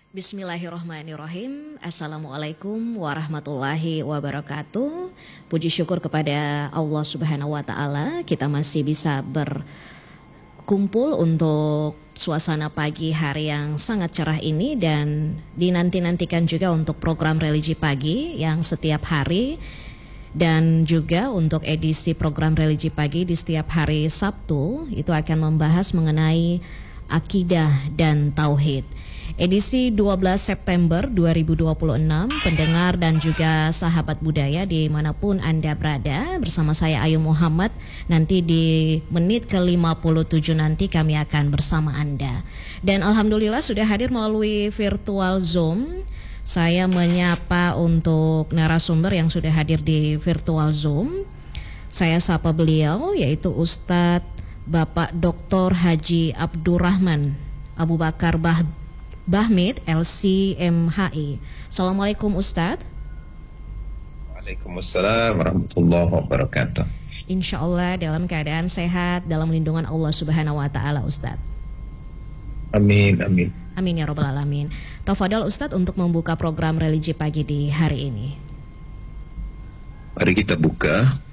Bismillahirrahmanirrahim. Assalamualaikum warahmatullahi wabarakatuh. Puji syukur kepada Allah Subhanahu wa taala, kita masih bisa berkumpul untuk suasana pagi hari yang sangat cerah ini, dan dinanti-nantikan juga untuk program religi pagi yang setiap hari, dan juga untuk edisi program religi pagi di setiap hari Sabtu itu akan membahas mengenai akidah dan tauhid. Edisi 12 September 2026, pendengar dan juga sahabat budaya dimanapun Anda berada, bersama saya Ayu Muhammad. Nanti di menit ke-57 nanti kami akan bersama Anda. Dan Alhamdulillah sudah hadir melalui virtual Zoom. Saya menyapa untuk narasumber yang sudah hadir di virtual Zoom. Saya sapa beliau, yaitu Ustadz Bapak Dr. Haji Abdurrahman Abu Bakar Bahmid, LC-MHI. Assalamualaikum Ustadz. Waalaikumsalam warahmatullahi wabarakatuh. Insya Allah dalam keadaan sehat, dalam lindungan Allah Subhanahu wa taala Ustadz. Amin, amin. Amin ya rabbal alamin. Tafadhol Ustadz untuk membuka program religi pagi di hari ini. Mari kita buka